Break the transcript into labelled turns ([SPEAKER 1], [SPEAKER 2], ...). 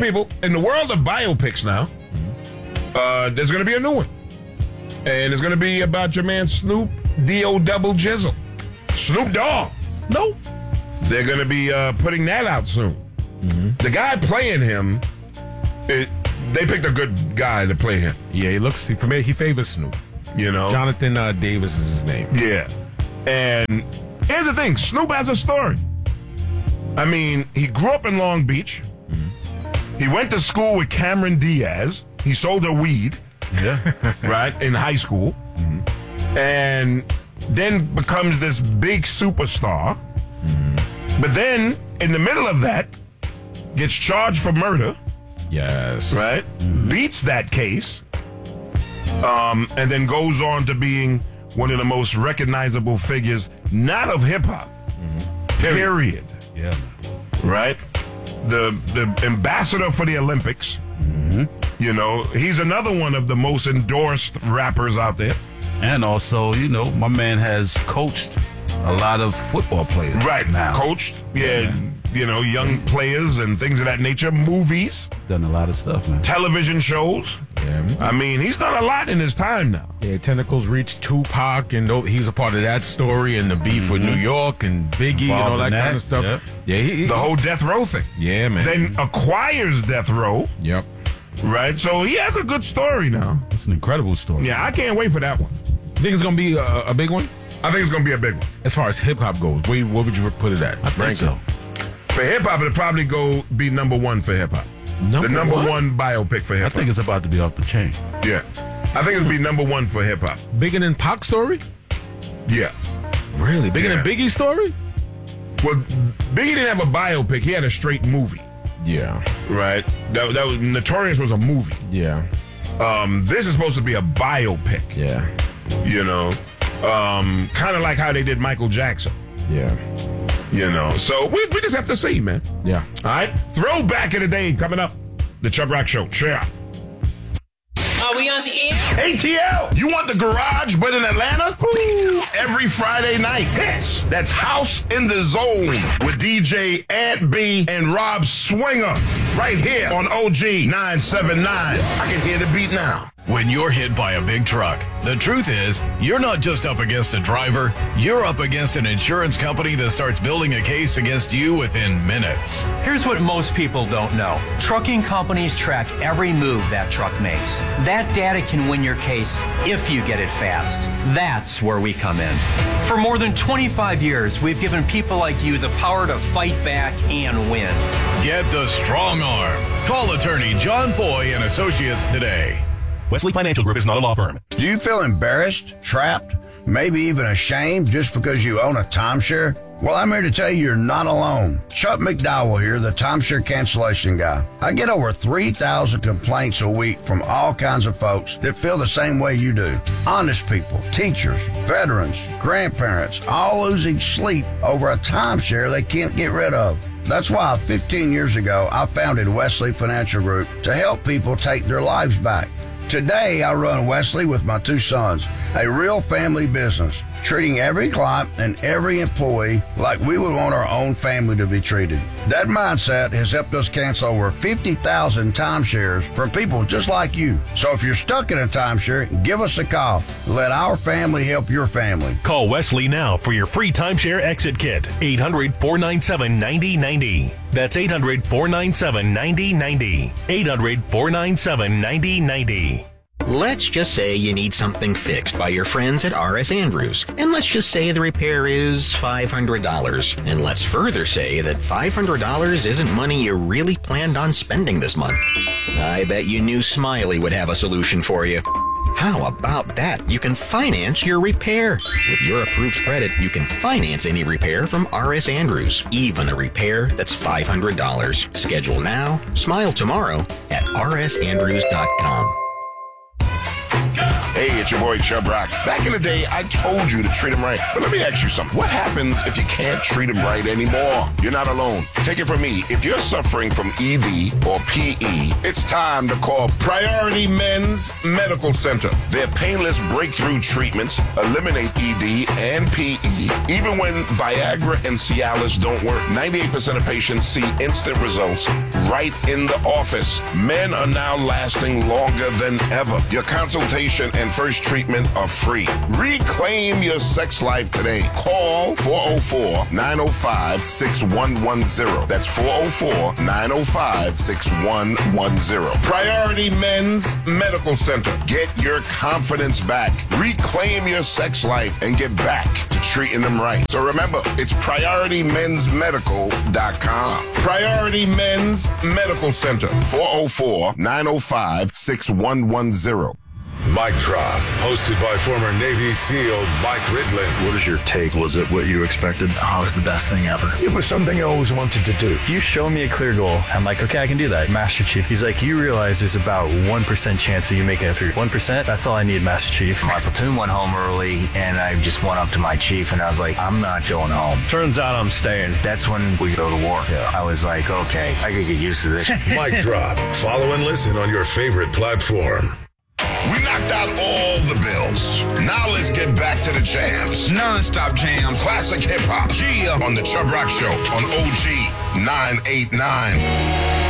[SPEAKER 1] people, in the world of biopics now, there's going to be a new one. And it's going to be about your man Snoop D.O. Double Jizzle. Snoop Dogg.
[SPEAKER 2] Nope.
[SPEAKER 1] They're going to be putting that out soon. The guy playing him, they picked a good guy to play him.
[SPEAKER 2] Yeah, he favors Snoop.
[SPEAKER 1] You know?
[SPEAKER 2] Jonathan Davis is his name.
[SPEAKER 1] Yeah. And here's the thing. Snoop has a story. I mean, he grew up in Long Beach. He went to school with Cameron Diaz. He sold her weed.
[SPEAKER 2] Yeah.
[SPEAKER 1] Right? In high school. And then becomes this big superstar. But then, in the middle of that, gets charged for murder.
[SPEAKER 2] Yes.
[SPEAKER 1] Right? Beats that case. And then goes on to being one of the most recognizable figures, not of hip-hop. Period.
[SPEAKER 2] Yeah.
[SPEAKER 1] Right? The ambassador for the Olympics. You know, he's another one of the most endorsed rappers out there.
[SPEAKER 3] And also, you know, my man has coached a lot of football players.
[SPEAKER 1] Right.
[SPEAKER 3] Now.
[SPEAKER 1] Coached. Yeah. You know, young players and things of that nature. Movies.
[SPEAKER 3] Done a lot of stuff, man.
[SPEAKER 1] Television shows.
[SPEAKER 2] Yeah.
[SPEAKER 1] I mean, he's done a lot in his time now.
[SPEAKER 2] Yeah, Tentacles reached Tupac, and he's a part of that story, and the beef with New York and Biggie and all that kind of stuff.
[SPEAKER 3] Yep.
[SPEAKER 2] Yeah,
[SPEAKER 1] The whole Death Row thing.
[SPEAKER 2] Yeah, man.
[SPEAKER 1] Then acquires Death Row.
[SPEAKER 2] Yep.
[SPEAKER 1] Right? So he has a good story now.
[SPEAKER 3] It's an incredible story.
[SPEAKER 1] Yeah, I can't wait for that one.
[SPEAKER 2] You think it's going to be a big one?
[SPEAKER 1] I think it's going to be a big one.
[SPEAKER 2] As far as hip-hop goes, what would you put it at?
[SPEAKER 3] I think so.
[SPEAKER 1] For hip-hop, it'll probably be number one for hip-hop. The number one biopic for hip-hop.
[SPEAKER 3] I think it's about to be off the chain.
[SPEAKER 1] Yeah. I think it'll be number one for hip-hop.
[SPEAKER 2] Bigger than Pac's story?
[SPEAKER 1] Yeah.
[SPEAKER 2] Really? Bigger than Biggie's story?
[SPEAKER 1] Well, Biggie didn't have a biopic. He had a straight movie.
[SPEAKER 2] Yeah.
[SPEAKER 1] Right? That was Notorious was a movie.
[SPEAKER 2] Yeah.
[SPEAKER 1] This is supposed to be a biopic.
[SPEAKER 2] Yeah.
[SPEAKER 1] You know? Kind of like how they did Michael Jackson.
[SPEAKER 2] Yeah.
[SPEAKER 1] You know? So we just have to see, man.
[SPEAKER 2] Yeah.
[SPEAKER 1] All right? Throwback of the day coming up. The Chubb Rock Show. Cheer.
[SPEAKER 4] Are we on the air?
[SPEAKER 1] ATL, you want the garage but in Atlanta? Woo! Every Friday night. Hits. That's House in the Zone with DJ Ant B and Rob Swinger. Right here on OG 979. I can hear the beat now.
[SPEAKER 5] When you're hit by a big truck, the truth is, you're not just up against a driver, you're up against an insurance company that starts building a case against you within minutes.
[SPEAKER 6] Here's what most people don't know. Trucking companies track every move that truck makes. That data can win your case if you get it fast. That's where we come in. For more than 25 years, we've given people like you the power to fight back and win.
[SPEAKER 5] Get the strong arm. Call attorney John Foy and Associates today.
[SPEAKER 7] Wesley Financial Group is not a law firm.
[SPEAKER 8] Do you feel embarrassed, trapped, maybe even ashamed just because you own a timeshare? Well, I'm here to tell you you're not alone. Chuck McDowell here, the timeshare cancellation guy. I get over 3,000 complaints a week from all kinds of folks that feel the same way you do. Honest people, teachers, veterans, grandparents, all losing sleep over a timeshare they can't get rid of. That's why 15 years ago, I founded Wesley Financial Group to help people take their lives back. Today, I run Wesley with my two sons, a real family business, treating every client and every employee like we would want our own family to be treated. That mindset has helped us cancel over 50,000 timeshares from people just like you. So if you're stuck in a timeshare, give us a call. Let our family help your family.
[SPEAKER 7] Call Wesley now for your free timeshare exit kit. 800-497-9090. That's 800-497-9090. 800-497-9090.
[SPEAKER 9] Let's just say you need something fixed by your friends at R.S. Andrews. And let's just say the repair is $500. And let's further say that $500 isn't money you really planned on spending this month. I bet you knew Smiley would have a solution for you. How about that? You can finance your repair. With your approved credit, you can finance any repair from R.S. Andrews, even a repair that's $500. Schedule now, smile tomorrow at rsandrews.com.
[SPEAKER 1] Hey, it's your boy Chubb Rock. Back in the day, I told you to treat him right. But let me ask you something. What happens if you can't treat him right anymore? You're not alone. Take it from me. If you're suffering from ED or PE, it's time to call Priority Men's Medical Center. Their painless breakthrough treatments eliminate ED and PE Navy. Even when Viagra and Cialis don't work, 98% of patients see instant results right in the office. Men are now lasting longer than ever. Your consultation and first treatment are free. Reclaim your sex life today. Call 404-905-6110. That's 404-905-6110. Priority Men's Medical Center. Get your confidence back. Reclaim your sex life and get back to treating them right. So remember, it's PriorityMen'sMedical.com. Priority Men's Medical Center. 404-905-6110.
[SPEAKER 10] Mic Drop, hosted by former Navy SEAL Mike Ridley.
[SPEAKER 11] What is your take? Was it what you expected?
[SPEAKER 12] Oh, it was the best thing ever.
[SPEAKER 11] It was something I always wanted to do.
[SPEAKER 12] If you show me a clear goal, I'm like, okay, I can do that. Master Chief, he's like, you realize there's about 1% chance of you making it through. 1%? That's all I need, Master Chief.
[SPEAKER 13] My platoon went home early, and I just went up to my chief, and I was like, I'm not going home.
[SPEAKER 11] Turns out I'm staying.
[SPEAKER 13] That's when we go to war.
[SPEAKER 11] Yeah.
[SPEAKER 13] I was like, okay, I could get used to this.
[SPEAKER 10] Mic Drop. Follow and listen on your favorite platform.
[SPEAKER 1] We knocked out all the bills. Now let's get back to the jams.
[SPEAKER 2] Non-stop jams.
[SPEAKER 1] Classic hip hop.
[SPEAKER 2] Yeah.
[SPEAKER 1] On the Chubb Rock Show on OG 989.